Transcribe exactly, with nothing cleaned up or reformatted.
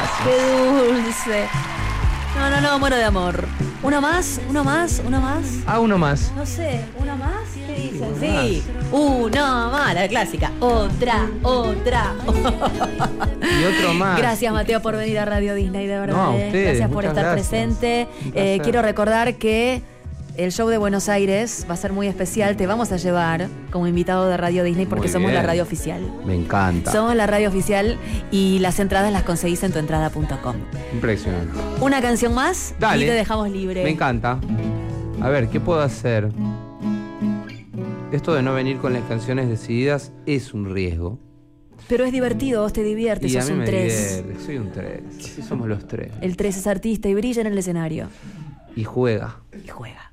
gracias. Qué dulce. No, no, no, muero de amor. ¿Uno más? ¿Uno más? ¿Uno más? Ah, uno más. No sé, ¿una más? ¿Qué dicen? uno Sí. Una más, la clásica. Otra, otra. Y otro más. Gracias, Mateo, por venir a Radio Disney, de verdad. No, a eh. ustedes, Gracias por muchas estar gracias. presente. Un Eh, placer. quiero recordar que el show de Buenos Aires va a ser muy especial. Te vamos a llevar como invitado de Radio Disney porque Muy somos la bien. radio oficial. Me encanta. Somos la radio oficial y las entradas las conseguís en tuentrada punto com. Impresionante. Una canción más Dale. y te dejamos libre. Me encanta. A ver, ¿qué puedo hacer? Esto de no venir con las canciones decididas es un riesgo. Pero es divertido, vos te diviertes, Y a sos mí un me tres. divierte. Soy un tres. Así somos los tres. El tres es artista y brilla en el escenario. Y juega. Y juega.